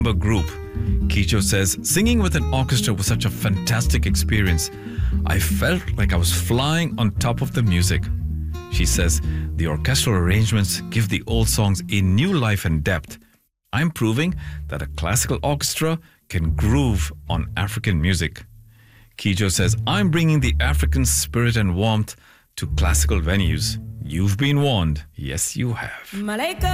group. Kicho says, singing with an orchestra was such a fantastic experience. I felt like I was flying on top of the music. She says, the orchestral arrangements give the old songs a new life and depth. I'm proving that a classical orchestra can groove on African music. Kicho says, I'm bringing the African spirit and warmth to classical venues. You've been warned. Yes, you have.